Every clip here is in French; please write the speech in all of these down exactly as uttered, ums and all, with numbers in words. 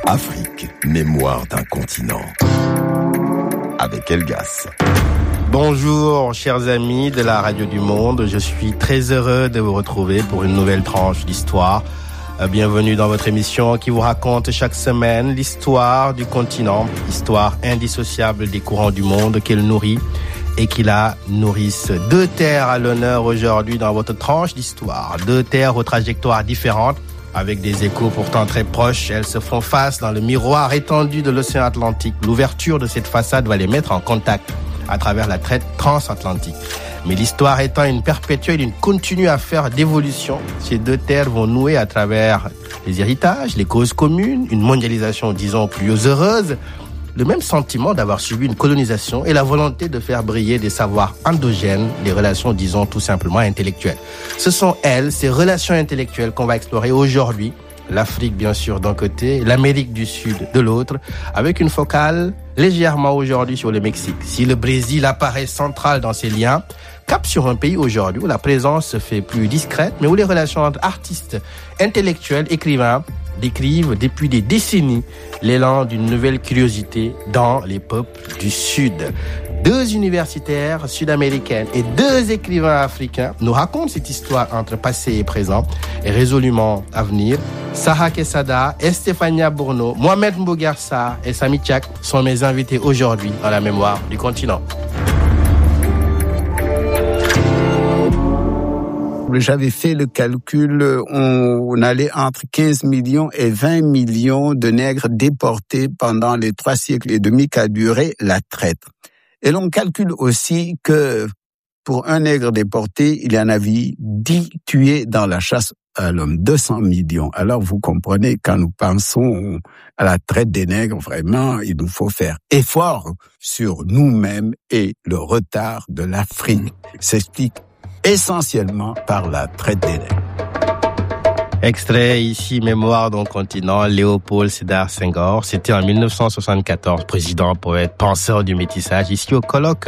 Afrique, mémoire d'un continent. Avec Elgas. Bonjour, chers amis de la Radio du Monde. Je suis très heureux de vous retrouver pour une nouvelle tranche d'histoire. Bienvenue dans votre émission qui vous raconte chaque semaine l'histoire du continent, histoire indissociable des courants du monde qu'elle nourrit et qui la nourrissent. Deux terres à l'honneur aujourd'hui dans votre tranche d'histoire. Deux terres aux trajectoires différentes, avec des échos pourtant très proches. Elles se font face dans le miroir étendu de l'océan Atlantique. L'ouverture de cette façade va les mettre en contact à travers la traite transatlantique. Mais l'histoire étant une perpétuelle, une continue affaire d'évolution, ces deux terres vont nouer à travers les héritages, les causes communes, une mondialisation, disons, plus heureuse, le même sentiment d'avoir subi une colonisation et la volonté de faire briller des savoirs endogènes, des relations, disons, tout simplement intellectuelles. Ce sont elles, ces relations intellectuelles qu'on va explorer aujourd'hui. L'Afrique, bien sûr, d'un côté, l'Amérique du Sud de l'autre, avec une focale légèrement aujourd'hui sur le Mexique. Si le Brésil apparaît central dans ces liens, cap sur un pays aujourd'hui où la présence se fait plus discrète, mais où les relations entre artistes, intellectuels, écrivains décrivent depuis des décennies l'élan d'une nouvelle curiosité dans les peuples du Sud. Deux universitaires sud-américaines et deux écrivains africains nous racontent cette histoire entre passé et présent et résolument à venir. Sarah Quesada, Estefania Bourneau, Mohamed Mbougar-Sarr et Samy Tchak sont mes invités aujourd'hui dans la mémoire du continent. J'avais fait le calcul, on allait entre quinze millions et vingt millions de nègres déportés pendant les trois siècles et demi qu'a duré la traite. Et l'on calcule aussi que pour un nègre déporté, il y en avait dix tués dans la chasse à l'homme, deux cents millions. Alors vous comprenez, quand nous pensons à la traite des nègres, vraiment, il nous faut faire effort sur nous-mêmes et le retard de l'Afrique s'explique essentiellement par la traite des nègres. Extrait ici, mémoire d'un continent, Léopold Sédar Senghor. C'était en mille neuf cent soixante-quatorze, président, poète, penseur du métissage, ici au colloque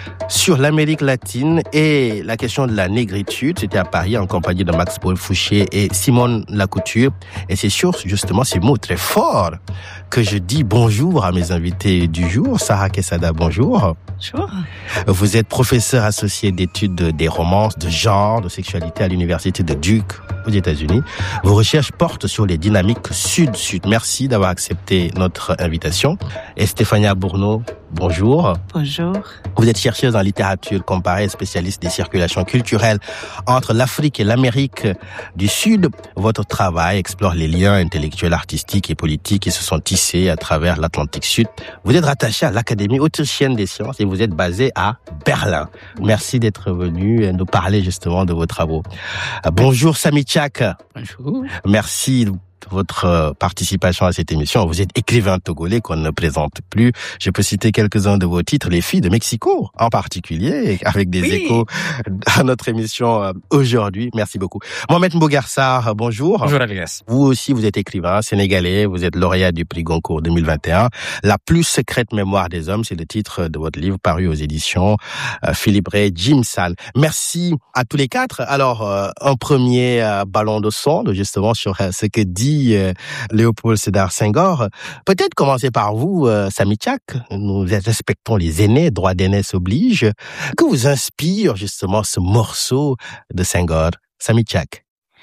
sur l'Amérique latine et la question de la négritude. C'était à Paris en compagnie de Max-Paul Fouché et Simone Lacouture. Et c'est sur justement ces mots très forts que je dis bonjour à mes invités du jour. Sarah Quesada, bonjour. Bonjour. Vous êtes professeur associé d'études des romances, de genre, de sexualité à l'université de Duke aux États-Unis. Vos recherches portent sur les dynamiques sud-sud. Merci d'avoir accepté notre invitation. Estefania Bourneau, bonjour. Bonjour. Vous êtes chercheuse en littérature comparée, spécialiste des circulations culturelles entre l'Afrique et l'Amérique du Sud. Votre travail explore les liens intellectuels, artistiques et politiques qui se sont tissés à travers l'Atlantique Sud. Vous êtes rattaché à l'Académie autrichienne des sciences et vous êtes basé à Berlin. Merci d'être venu nous parler justement de vos travaux. Bonjour Samy Tchak. Bonjour. Merci de votre participation à cette émission. Vous êtes écrivain togolais qu'on ne présente plus. Je peux citer quelques-uns de vos titres, Les filles de Mexico en particulier, avec des oui. échos à notre émission aujourd'hui. Merci beaucoup. Mohamed Mbougar-Sarr, bonjour. Bonjour Elias. Vous aussi, vous êtes écrivain sénégalais, vous êtes lauréat du prix Goncourt deux mille vingt et un. La plus secrète mémoire des hommes, c'est le titre de votre livre paru aux éditions euh, Philippe Ray, Jim Sall. Merci à tous les quatre. Alors, euh, un premier euh, ballon de sonde justement sur euh, ce que dit euh, Léopold Sédar Senghor. Peut-être commencer par vous, euh, Samy Tchak. Nous respectons les aînés, droit d'aînesse oblige. Que vous inspire justement ce morceau de Senghor, Samy Tchak?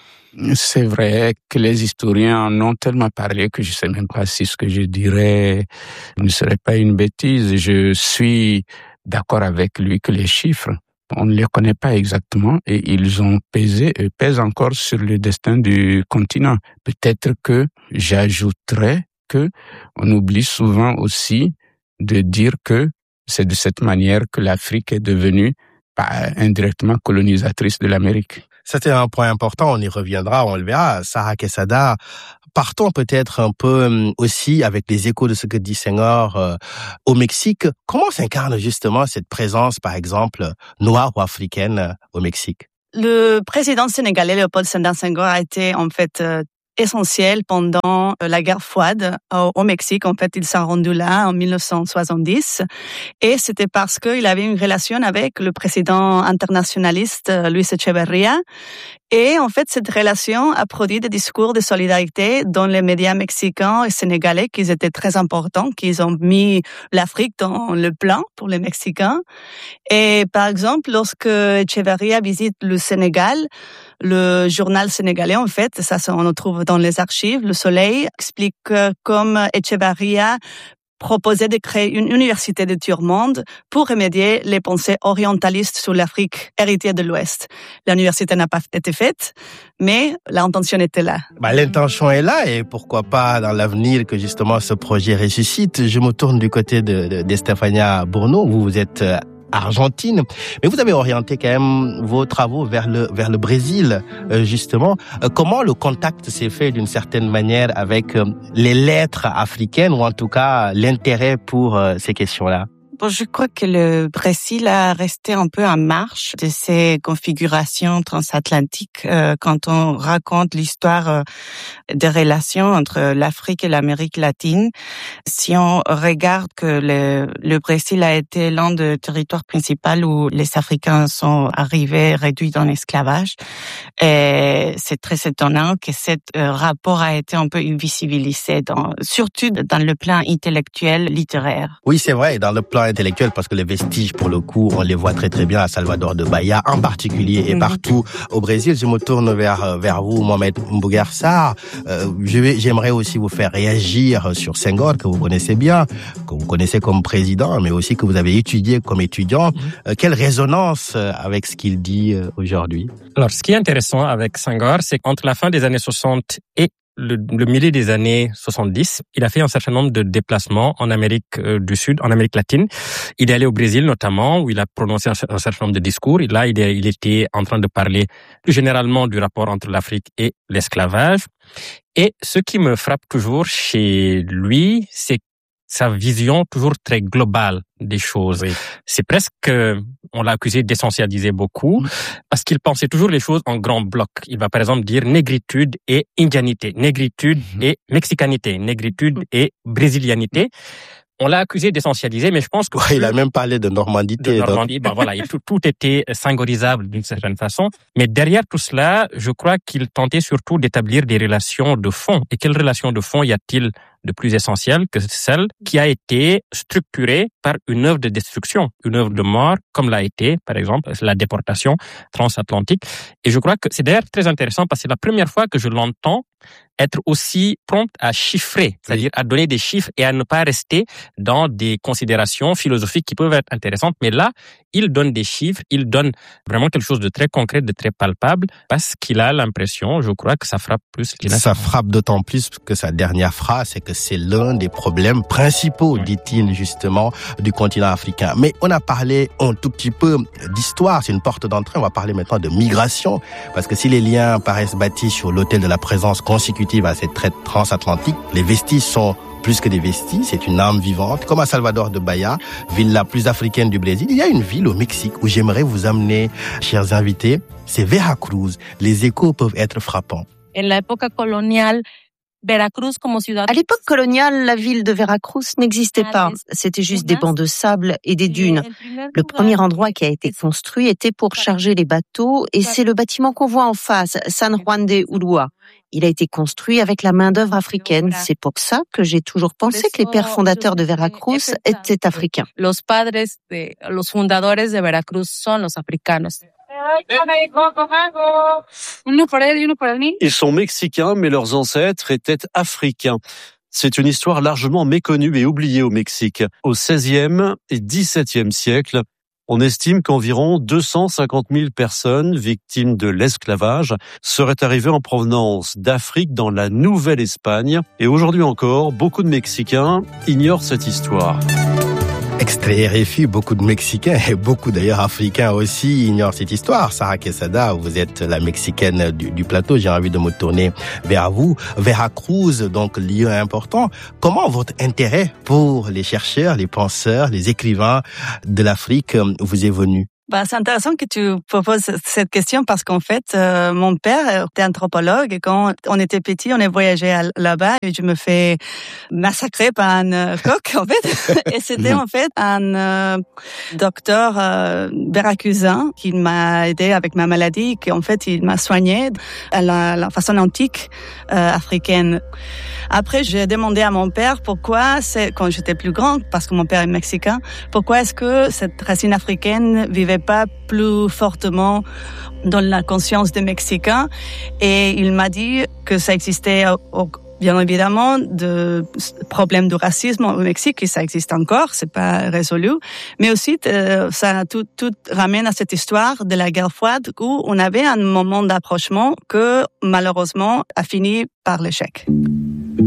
C'est vrai que les historiens en ont tellement parlé que je ne sais même pas si ce que je dirais ne serait pas une bêtise. Je suis d'accord avec lui que les chiffres, on ne les connaît pas exactement et ils ont pesé et pèsent encore sur le destin du continent. Peut-être que j'ajouterais que on oublie souvent aussi de dire que c'est de cette manière que l'Afrique est devenue bah, indirectement colonisatrice de l'Amérique. C'était un point important, on y reviendra, on le verra. Sarah Quesada, partons peut-être un peu aussi avec les échos de ce que dit Senghor euh, au Mexique. Comment s'incarne justement cette présence, par exemple, noire ou africaine au Mexique? Le président sénégalais Léopold Sédar Senghor a été en fait euh, essentiel pendant la guerre froide au, au Mexique. En fait, il s'est rendu là en mille neuf cent soixante-dix et c'était parce qu'il avait une relation avec le président internationaliste Luis Echeverría Et en fait, cette relation a produit des discours de solidarité dans les médias mexicains et sénégalais qui étaient très importants, qui ont mis l'Afrique dans le plan pour les Mexicains. Et par exemple, lorsque Echeverría visite le Sénégal, le journal sénégalais, en fait, ça, on le trouve dans les archives, Le Soleil, explique comme Echeverría proposait de créer une université de tiers-monde pour remédier les pensées orientalistes sur l'Afrique héritière de l'Ouest. L'université n'a pas été faite, mais l'intention était là. Bah, l'intention est là et pourquoi pas dans l'avenir que justement ce projet ressuscite. Je me tourne du côté de, de, d'Estefania Bourneau. Vous, vous êtes euh, Argentine, mais vous avez orienté quand même vos travaux vers le vers le Brésil euh, justement. Euh, comment le contact s'est fait d'une certaine manière avec euh, les lettres africaines ou en tout cas l'intérêt pour euh, ces questions-là? Bon, je crois que le Brésil a resté un peu en marche de ces configurations transatlantiques euh, quand on raconte l'histoire euh, des relations entre l'Afrique et l'Amérique latine. Si on regarde que le, le Brésil a été l'un des territoires principaux où les Africains sont arrivés réduits en esclavage, et c'est très étonnant que ce euh, rapport a été un peu invisibilisé, dans, surtout dans le plan intellectuel, littéraire. Oui, c'est vrai, dans le plan intellectuel, parce que les vestiges, pour le coup, on les voit très très bien à Salvador de Bahia, en particulier, et mmh. partout au Brésil. Je me tourne vers vers vous, Mohamed Mbougar Sarr. Euh, je vais, j'aimerais aussi vous faire réagir sur Senghor, que vous connaissez bien, que vous connaissez comme président, mais aussi que vous avez étudié comme étudiant. Mmh. Euh, quelle résonance avec ce qu'il dit euh, aujourd'hui? Alors, ce qui est intéressant avec Senghor, c'est qu'entre la fin des années soixante et Le, le milieu des années soixante-dix, il a fait un certain nombre de déplacements en Amérique euh, du Sud, en Amérique latine. Il est allé au Brésil notamment, où il a prononcé un, un certain nombre de discours. Et là, il, est, il était en train de parler plus généralement du rapport entre l'Afrique et l'esclavage. Et ce qui me frappe toujours chez lui, c'est sa vision toujours très globale des choses. Oui. C'est presque, on l'a accusé d'essentialiser beaucoup, mmh. parce qu'il pensait toujours les choses en grands blocs. Il va par exemple dire négritude et indianité, négritude mmh. et mexicanité, négritude mmh. et brésilianité. On l'a accusé d'essentialiser, mais je pense que... Ouais, il a même parlé de normandité. De Normandie, ben voilà, tout, tout était sengorisable d'une certaine façon. Mais derrière tout cela, je crois qu'il tentait surtout d'établir des relations de fond. Et quelles relations de fond y a-t-il de plus essentielles que celle qui a été structurée par une œuvre de destruction, une œuvre de mort, comme l'a été, par exemple, la déportation transatlantique. Et je crois que c'est d'ailleurs très intéressant parce que c'est la première fois que je l'entends être aussi prompt à chiffrer, c'est-à-dire à donner des chiffres et à ne pas rester dans des considérations philosophiques qui peuvent être intéressantes. Mais là, il donne des chiffres, il donne vraiment quelque chose de très concret, de très palpable, parce qu'il a l'impression, je crois, que ça frappe plus. Ça frappe d'autant plus que sa dernière phrase, c'est que c'est l'un des problèmes principaux, dit-il justement, du continent africain. Mais on a parlé un tout petit peu d'histoire, c'est une porte d'entrée, on va parler maintenant de migration, parce que si les liens paraissent bâtis sur l'autel de la présence consécutive à cette traite transatlantique, les vestiges sont plus que des vestiges, c'est une âme vivante. Comme à Salvador de Bahia, ville la plus africaine du Brésil, il y a une ville au Mexique où j'aimerais vous amener, chers invités, c'est Veracruz. Les échos peuvent être frappants. En l'époque coloniale, Veracruz comme ciudad... À l'époque coloniale, la ville de Veracruz n'existait pas. C'était juste des bancs de sable et des dunes. Le premier endroit qui a été construit était pour charger les bateaux et c'est le bâtiment qu'on voit en face, San Juan de Ulúa. Il a été construit avec la main-d'œuvre africaine. C'est pour ça que j'ai toujours pensé que les pères fondateurs de Veracruz étaient africains. Los padres de los fundadores de Veracruz son los africanos. Ils sont mexicains, mais leurs ancêtres étaient africains. C'est une histoire largement méconnue et oubliée au Mexique. Au seizième et dix-septième siècle, on estime qu'environ deux cent cinquante mille personnes victimes de l'esclavage seraient arrivées en provenance d'Afrique dans la Nouvelle-Espagne. Et aujourd'hui encore, beaucoup de Mexicains ignorent cette histoire. Extrait R F I, beaucoup de Mexicains et beaucoup d'ailleurs Africains aussi ignorent cette histoire. Sarah Quesada, vous êtes la Mexicaine du, du plateau, j'ai envie de me tourner vers vous. Veracruz, donc lieu important. Comment votre intérêt pour les chercheurs, les penseurs, les écrivains de l'Afrique vous est venu? Bah, c'est intéressant que tu proposes cette question parce qu'en fait, euh, mon père était anthropologue et quand on était petit, on est voyagé à, là-bas et je me fais massacrer par un euh, coq en fait. Et c'était en fait un euh, docteur euh, veracruzin qui m'a aidé avec ma maladie, qui en fait il m'a soigné à la, la façon antique euh, africaine. Après, j'ai demandé à mon père pourquoi, c'est quand j'étais plus grande, parce que mon père est mexicain, pourquoi est-ce que cette racine africaine vivait pas plus fortement dans la conscience des Mexicains. Et il m'a dit que ça existait au, bien évidemment de problèmes de racisme au Mexique, et ça existe encore, c'est pas résolu, mais aussi euh, ça tout, tout ramène à cette histoire de la guerre froide où on avait un moment d'approchement que malheureusement a fini par l'échec.